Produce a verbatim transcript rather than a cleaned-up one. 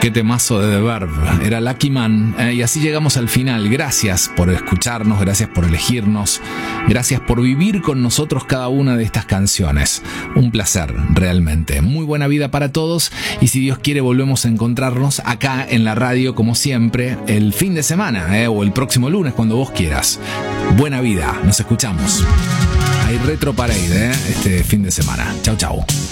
Qué temazo de The Verve. Era Lucky Man. Eh, y así llegamos al final. Gracias por escucharnos, gracias por elegirnos, gracias por vivir con nosotros cada una de estas canciones. Un placer, realmente. Muy buena vida para todos. Y si Dios quiere, volvemos a encontrarnos acá en la radio, como siempre, el fin de semana, eh, o el próximo lunes, cuando vos quieras. Buena vida. Nos escuchamos. Hay Retro Parade, eh, este fin de semana. Chau, chau.